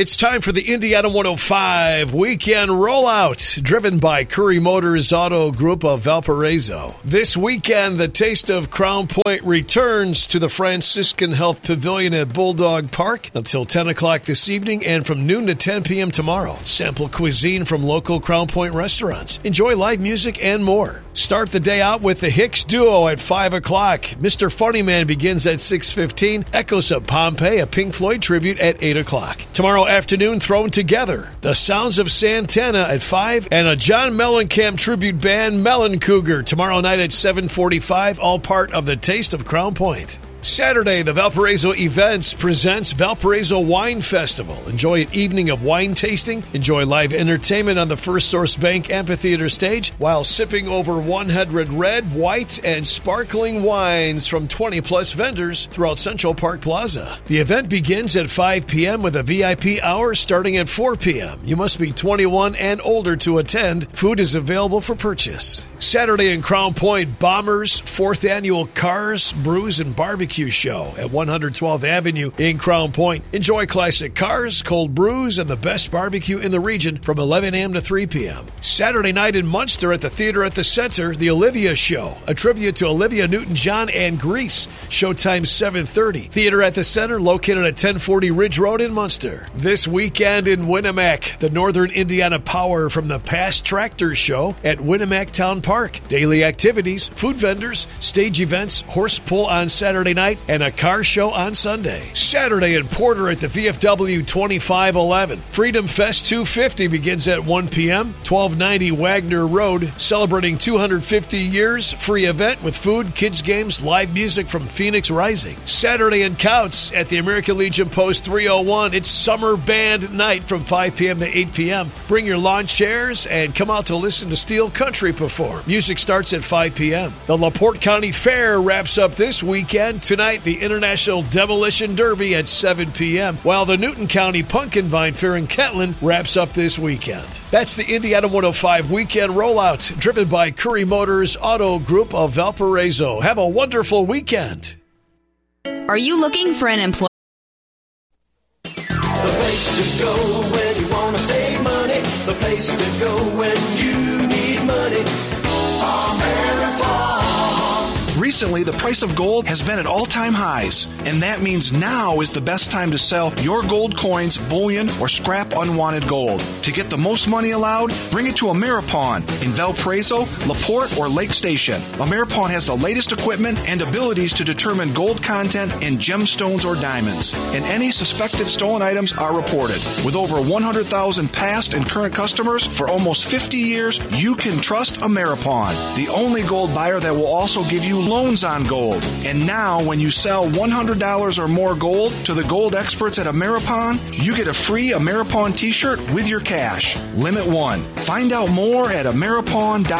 It's time for the Indiana 105 Weekend Rollout, driven by Curry Motors Auto Group of Valparaiso. This weekend, the Taste of Crown Point returns to the Franciscan Health Pavilion at Bulldog Park until 10 o'clock this evening and from noon to 10 p.m. tomorrow. Sample cuisine from local Crown Point restaurants. Enjoy live music and more. Start the day out with the Hicks Duo at 5 o'clock. Mr. Funnyman begins at 6:15. Echoes of Pompeii, a Pink Floyd tribute at 8 o'clock. Tomorrow afternoon, Thrown Together, the Sounds of Santana at 5, and a John Mellencamp tribute band, Melon Cougar, tomorrow night at 7:45, all part of the Taste of Crown Point. Saturday, the Valparaiso Events presents Valparaiso Wine Festival. Enjoy an evening of wine tasting. Enjoy live entertainment on the First Source Bank Amphitheater stage while sipping over 100 red, white, and sparkling wines from 20-plus vendors throughout Central Park Plaza. The event begins at 5 p.m. with a VIP hour starting at 4 p.m. You must be 21 and older to attend. Food is available for purchase. Saturday in Crown Point, Bombers' 4th Annual Cars, Brews, and Barbecue Show at 112th Avenue in Crown Point. Enjoy classic cars, cold brews, and the best barbecue in the region from 11 a.m. to 3 p.m. Saturday night in Munster at the Theater at the Center, the Olivia Show, a tribute to Olivia Newton-John and Grease. Showtime 7:30. Theater at the Center, located at 1040 Ridge Road in Munster. This weekend in Winnemac, the Northern Indiana Power from the Past Tractor Show at Winnemac Town Park. Daily activities, food vendors, stage events, horse pull on Saturday night, and a car show on Sunday. Saturday in Porter at the VFW 2511. Freedom Fest 250 begins at 1 p.m. 1290 Wagner Road, celebrating 250 years. Free event with food, kids games, live music from Phoenix Rising. Saturday in Couts at the American Legion Post 301. It's Summer Band Night from 5 p.m. to 8 p.m. Bring your lawn chairs and come out to listen to Steel Country perform. Music starts at 5 p.m. The LaPorte County Fair wraps up this weekend. Tonight, the International Demolition Derby at 7 p.m., while the Newton County Pumpkin Vine Fair in Kentland wraps up this weekend. That's the Indiana 105 Weekend Rollout, driven by Curry Motors Auto Group of Valparaiso. Have a wonderful weekend. Are you looking for an employee? The place to go when you want to save money. The place to go when you need money. America. Recently, the price of gold has been at all-time highs, and that means now is the best time to sell your gold coins, bullion, or scrap unwanted gold. To get the most money allowed, bring it to Ameripawn in Valparaiso, LaPorte, or Lake Station. Ameripawn has the latest equipment and abilities to determine gold content in gemstones or diamonds, and any suspected stolen items are reported. With over 100,000 past and current customers for almost 50 years, you can trust Ameripawn, the only gold buyer that will also give you loans on gold. And now, when you sell $100 or more gold to the gold experts at Ameripawn, you get a free Ameripawn t-shirt with your cash. Limit 1. Find out more at Ameripawn.com.